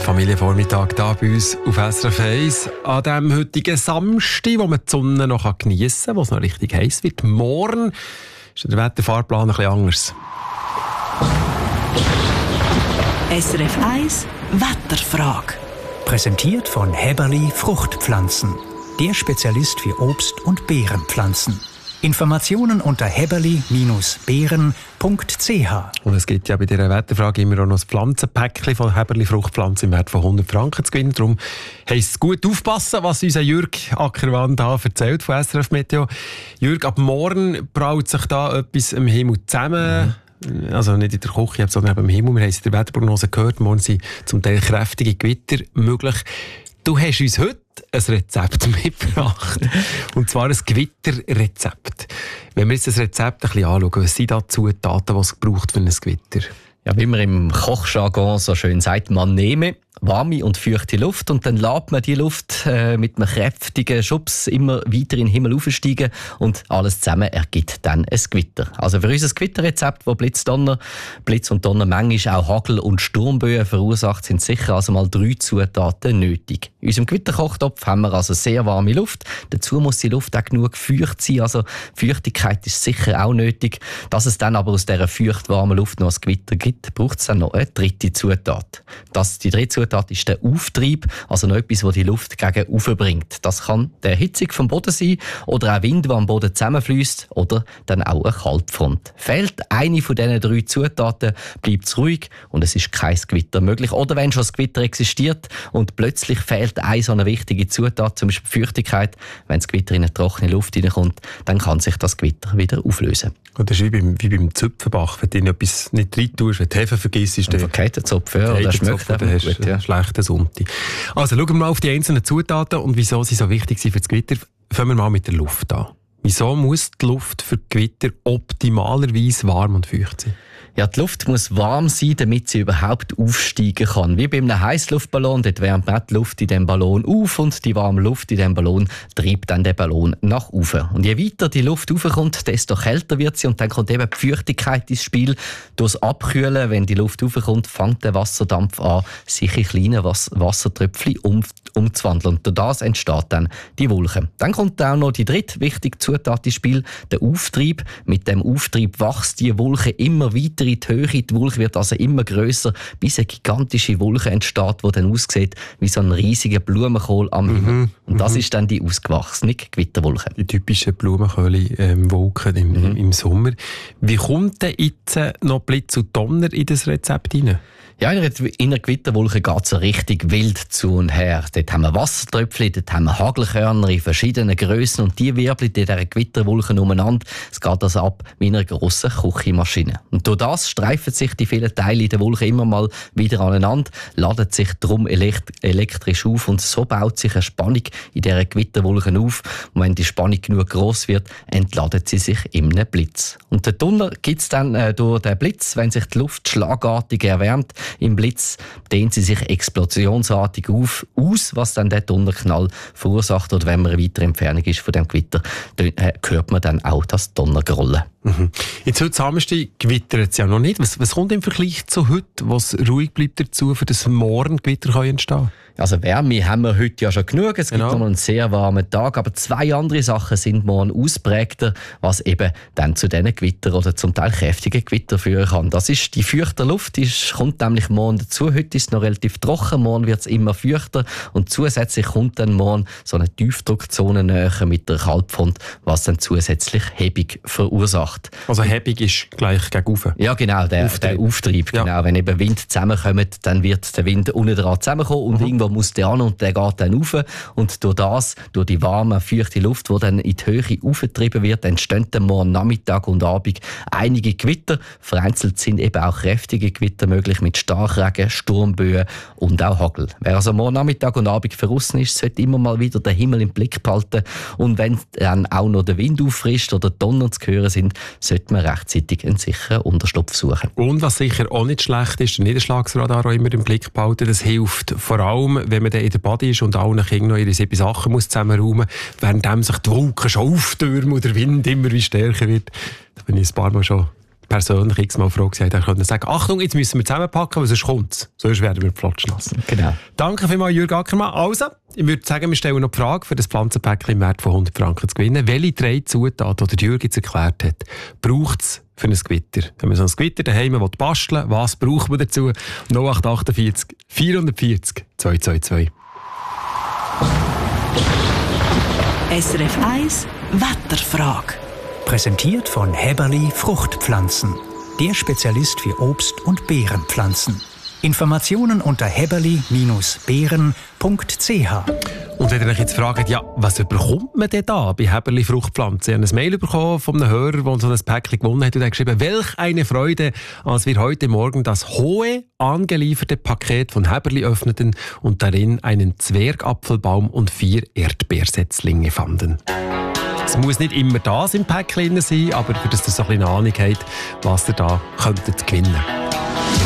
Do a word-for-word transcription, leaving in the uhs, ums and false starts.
Familienvormittag hier bei uns auf S R F eins. An diesem heutigen Samstag, wo man die Sonne noch geniessen kann, wo es noch richtig heiß wird. Morgen ist der Wetterfahrplan ein bisschen anders. S R F eins Wetterfrage. Präsentiert von Häberli Fruchtpflanzen. Der Spezialist für Obst- und Beerenpflanzen. Informationen unter häberli Bindestrich beeren punkt c h. Und es gibt ja bei dieser Wetterfrage immer auch noch ein Pflanzenpäckchen von Häberli Fruchtpflanzen im Wert von hundert Franken zu gewinnen. Darum heisst es gut aufpassen, was unser Jürg Ackerwand da erzählt von S R F Meteo. Jürg, ab morgen braut sich da etwas im Himmel zusammen. Mhm. Also nicht in der Küche, sondern eben im Himmel. Wir haben es in der Wetterprognose gehört, morgen sind zum Teil kräftige Gewitter möglich. Du hast uns heute ein Rezept mitgebracht. Und zwar ein Gewitterrezept. Wenn wir jetzt das Rezept ein bisschen anschauen, was sind da die Zutaten, die es braucht für ein Gewitter? Ja, wie man im Kochjargon so schön sagt, man nehme warme und feuchte Luft und dann lässt man die Luft äh, mit einem kräftigen Schubs immer weiter in den Himmel aufsteigen und alles zusammen ergibt dann ein Gewitter. Also für unser Gewitterrezept, wo Blitz, Donner, Blitz und Donner manchmal auch Hagel und Sturmböen verursacht, sind sicher also mal drei Zutaten nötig. In unserem Gewitterkochtopf haben wir also sehr warme Luft. Dazu muss die Luft auch genug feucht sein, also Feuchtigkeit ist sicher auch nötig. Dass es dann aber aus dieser feucht warmen Luft noch ein Gewitter gibt, braucht es dann noch eine dritte Zutat. Das, die dritte Zutat ist der Auftrieb, also noch etwas, das die Luft gegen oben bringt. Das kann die Erhitzung vom Boden sein oder auch Wind, der am Boden zusammenfliesst oder dann auch eine Kaltfront. Fehlt eine von diesen drei Zutaten, bleibt es ruhig und es ist kein Gewitter möglich. Oder wenn schon das Gewitter existiert und plötzlich fehlt eine so eine wichtige Zutat, zum Beispiel die Feuchtigkeit, wenn das Gewitter in eine trockene Luft hineinkommt, dann kann sich das Gewitter wieder auflösen. Und das ist wie beim, wie beim Zöpfenbach, wenn du etwas nicht rein tust, wenn du Hefe vergisst, ist der Zopf, ja, der schmeckt einfach gut, ja. Schlechter Sonntag. Also schauen wir mal auf die einzelnen Zutaten und wieso sie so wichtig sind für das Gewitter. Fangen wir mal mit der Luft an. Wieso muss die Luft für Gewitter optimalerweise warm und feucht sein? Ja, die Luft muss warm sein, damit sie überhaupt aufsteigen kann. Wie bei einem Heissluftballon, dort wärmt man die Luft in dem Ballon auf und die warme Luft in dem Ballon treibt dann den Ballon nach oben. Und je weiter die Luft raufkommt, desto kälter wird sie und dann kommt eben die Feuchtigkeit ins Spiel. Durchs Abkühlen, wenn die Luft raufkommt, fängt der Wasserdampf an, sich in kleine Was- Wassertröpfchen um, umzuwandeln. Und durch das entsteht dann die Wolke. Dann kommt auch noch die dritte wichtige Zutat ins Spiel, der Auftrieb. Mit dem Auftrieb wächst die Wolke immer weiter in die Höhe. Die Wolke wird also immer grösser, bis eine gigantische Wolke entsteht, die dann aussieht wie so ein riesiger Blumenkohl am Himmel. Mhm. Und das mhm. ist dann die ausgewachsene Gewitterwolke. Die typischen Blumenkohl-Wolken im, mhm. im Sommer. Wie kommt denn jetzt noch Blitz und Donner in das Rezept hinein? Ja, in einer Gewitterwolke geht es so richtig wild zu und her. Dort haben wir Wassertröpfchen, dort haben wir Hagelkörner in verschiedenen Grössen und die wirbeln in dieser Gewitterwolke umeinander. Es geht also ab wie in einer grossen Küchenmaschine. Und durch das streifen sich die vielen Teile in der Wolke immer mal wieder aneinander, laden sich darum elekt- elektrisch auf und so baut sich eine Spannung in dieser Gewitterwolke auf. Und wenn die Spannung genug gross wird, entladet sie sich in einem Blitz. Und den Donner gibt es dann äh, durch den Blitz, wenn sich die Luft schlagartig erwärmt. Im Blitz dehnt sie sich explosionsartig auf, aus, was dann der Donnerknall verursacht. Oder wenn man eine weitere Entfernung ist von dem Gewitter, dann äh, hört man dann auch das Donnergrollen. Mhm. Jetzt heute Samstag gewittert es ja noch nicht. Was, was kommt im Vergleich zu heute, was ruhig bleibt dazu, für das morgen Gewitter entstehen kann? Also Wärme haben wir heute ja schon genug. Es gibt genau. noch einen sehr warmen Tag. Aber zwei andere Sachen sind morgen ausprägter, was eben dann zu diesen Gewitter oder zum Teil kräftigen Gewitter führen kann. Das ist die feuchte Luft, die kommt nämlich morgen dazu. Heute ist es noch relativ trocken, morgen wird es immer feuchter. Und zusätzlich kommt dann morgen so eine Tiefdruckzone näher mit der Kaltfront, was dann zusätzlich Hebung verursacht. Also Hebung ist gleich gegen oben? Ja, genau, der Auftrieb. Der Auftrieb ja. genau. Wenn eben Wind zusammenkommt, dann wird der Wind unten dran zusammenkommen und mhm. irgendwo muss der an und der geht dann rauf. Und durch das, durch die warme, feuchte Luft, die dann in die Höhe aufgetrieben wird, entstehen dann morgen Nachmittag und Abend einige Gewitter. Vereinzelt sind eben auch kräftige Gewitter möglich mit Starkregen, Sturmböen und auch Hagel. Wer also morgen Nachmittag und Abend verrissen ist, sollte immer mal wieder den Himmel im Blick behalten. Und wenn dann auch noch der Wind auffrischt oder Donner zu hören sind, sollte man rechtzeitig einen sicheren Unterschlupf suchen. Und was sicher auch nicht schlecht ist, der Niederschlagsradar auch immer im Blick behalten. Das hilft vor allem, wenn man dann in der Body ist und allen Kindern noch ihre sieben Sachen muss zusammenräumen muss, während sich die Wolken schon auftürmen und der Wind immer wie stärker wird. Da bin ich ein paar Mal schon persönlich x-mal froh gewesen, er konnte sagen, Achtung, jetzt müssen wir zusammenpacken, weil sonst kommt es. Sonst werden wir flotschnass. Genau. Danke vielmals, Jürg Ackermann. Also, ich würde sagen, wir stellen noch die Frage, für das Pflanzenpäckchen im Wert von hundert Franken zu gewinnen. Welche drei Zutaten, die Jürg jetzt erklärt hat, braucht es für ein Gewitter? Wenn man so ein Gewitter daheim basteln will, was braucht man dazu? null acht acht vier vier vier null zwei zwei zwei. S R F eins Wetterfrage. Präsentiert von Häberli Fruchtpflanzen. Der Spezialist für Obst- und Beerenpflanzen. Informationen unter häberli Bindestrich beeren punkt c h. Und wenn ihr euch jetzt fragt, ja, was bekommt man denn da bei Häberli Fruchtpflanzen? Ich habe ein Mail bekommen von einem Hörer, der so ein Päckchen gewonnen hat und hat geschrieben, welch eine Freude, als wir heute Morgen das hohe, angelieferte Paket von Häberli öffneten und darin einen Zwergapfelbaum und vier Erdbeersetzlinge fanden. Es muss nicht immer das im Päckchen sein, aber für das ihr so ein bisschen eine Ahnung habt, was ihr da könntet gewinnen.